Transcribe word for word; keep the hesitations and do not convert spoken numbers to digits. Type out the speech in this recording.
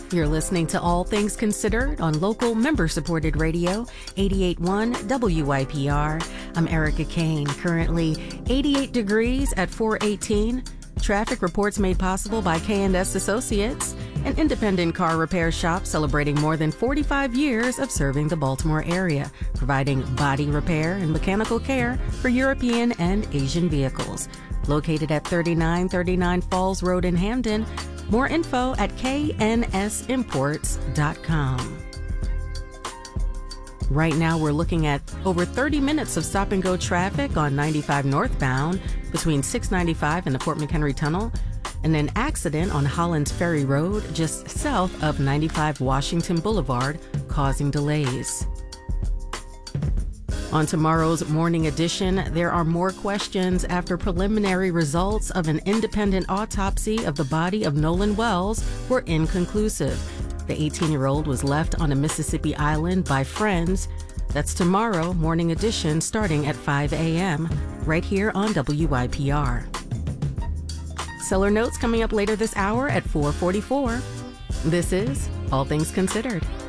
You're listening to All Things Considered on local member-supported radio, eighty-eight point one W Y P R. I'm Erica Kane, currently eighty-eight degrees at four eighteen. Traffic reports made possible by K and S Associates, an independent car repair shop celebrating more than forty-five years of serving the Baltimore area, providing body repair and mechanical care for European and Asian vehicles. Located at thirty-nine thirty-nine Falls Road in Hamden. More info at K N S imports dot com. Right now, we're looking at over thirty minutes of stop-and-go traffic on ninety-five northbound between six ninety-five and the Fort McHenry Tunnel, and an accident on Hollands Ferry Road just south of ninety-five Washington Boulevard, causing delays. On tomorrow's morning edition, there are more questions after preliminary results of an independent autopsy of the body of Nolan Wells were inconclusive. The eighteen-year-old was left on a Mississippi island by friends. That's tomorrow morning edition starting at five a.m. right here on W Y P R. Seller notes coming up later this hour at four forty-four. This is All Things Considered.